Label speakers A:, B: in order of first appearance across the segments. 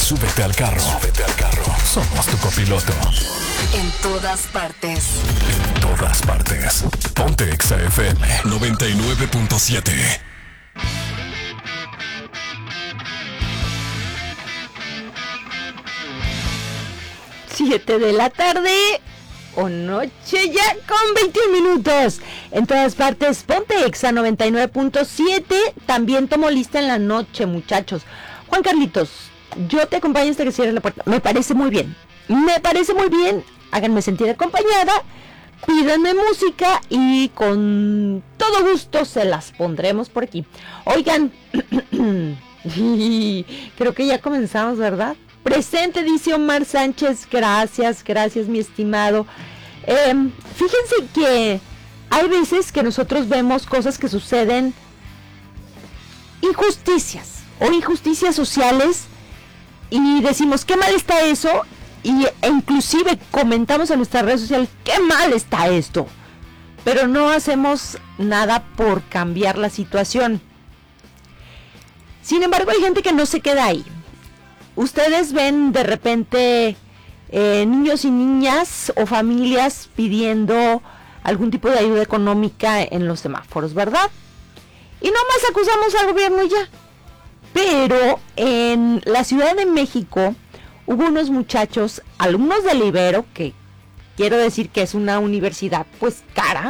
A: Súbete al carro. Somos tu copiloto.
B: En todas partes.
A: En todas partes. Ponte Exa FM 99.7.
C: 7 de la tarde o noche ya con 21 minutos. En todas partes, ponte Exa 99.7. También tomo lista en la noche, muchachos. Juan Carlitos, yo te acompaño hasta que cierres la puerta. Me parece muy bien. Háganme sentir acompañada. Pídanme música y con todo gusto se las pondremos por aquí. Oigan, creo que ya comenzamos, ¿verdad? Presente, dice Omar Sánchez. Gracias, mi estimado. Fíjense que hay veces que nosotros vemos cosas que suceden, injusticias sociales, y decimos, qué mal está eso, e inclusive comentamos en nuestras redes sociales, qué mal está esto, pero no hacemos nada por cambiar la situación. Sin embargo, hay gente que no se queda ahí. Ustedes ven de repente niños y niñas o familias pidiendo algún tipo de ayuda económica en los semáforos, ¿verdad? Y nomás acusamos al gobierno y ya. Pero en la Ciudad de México hubo unos muchachos, alumnos del Ibero, que quiero decir que es una universidad pues cara,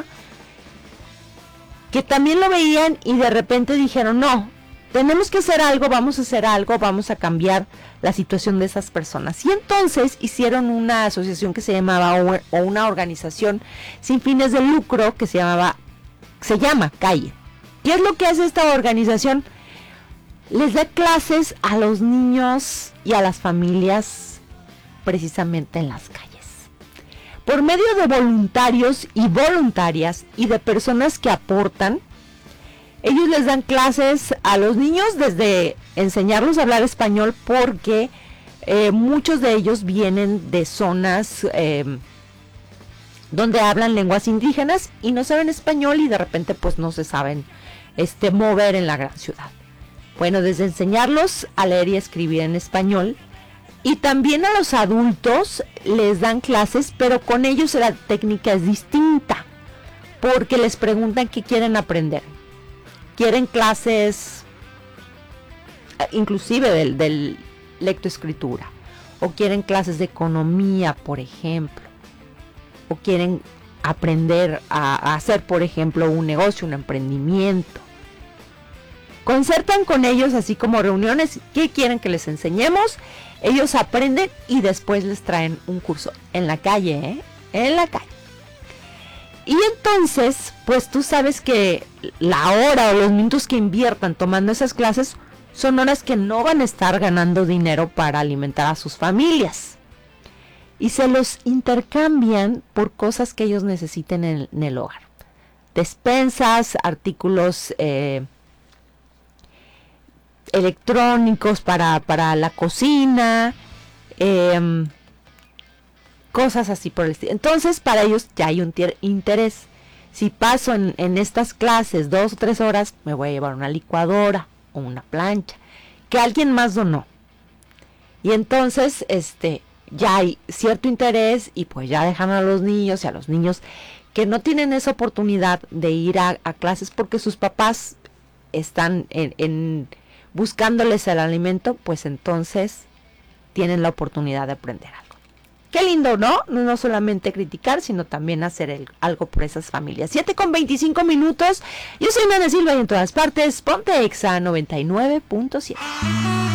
C: que también lo veían y de repente dijeron, no, tenemos que hacer algo, vamos a cambiar la situación de esas personas. Y entonces hicieron una asociación que se llamaba, o una organización sin fines de lucro que se llama Calle. ¿Qué es lo que hace esta organización? Les da clases a los niños y a las familias precisamente en las calles. Por medio de voluntarios y voluntarias y de personas que aportan, ellos les dan clases a los niños desde enseñarlos a hablar español, porque muchos de ellos vienen de zonas donde hablan lenguas indígenas y no saben español, y de repente pues no se saben mover en la gran ciudad. Bueno, desde enseñarlos a leer y escribir en español, y también a los adultos les dan clases, pero con ellos la técnica es distinta, porque les preguntan qué quieren aprender. Quieren clases inclusive del lectoescritura, o quieren clases de economía, por ejemplo, o quieren aprender a hacer, por ejemplo, un negocio, un emprendimiento. Concertan con ellos así como reuniones, ¿qué quieren que les enseñemos? Ellos aprenden y después les traen un curso en la calle, en la calle. Y entonces, pues tú sabes que la hora o los minutos que inviertan tomando esas clases son horas que no van a estar ganando dinero para alimentar a sus familias. Y se los intercambian por cosas que ellos necesiten en el hogar. Despensas, artículos electrónicos para la cocina, cosas así por el estilo. Entonces para ellos ya hay un interés. Si paso en estas clases 2 o 3 horas, me voy a llevar una licuadora o una plancha que alguien más donó. Y entonces ya hay cierto interés, y pues ya dejan a los niños y a los niños que no tienen esa oportunidad de ir a clases porque sus papás están buscándoles el alimento, pues entonces tienen la oportunidad de aprender algo. Qué lindo, ¿no? No solamente criticar, sino también hacer algo por esas familias. 7:25 minutos. Yo soy Nana Silva y en todas partes, ponte Exa 99.7.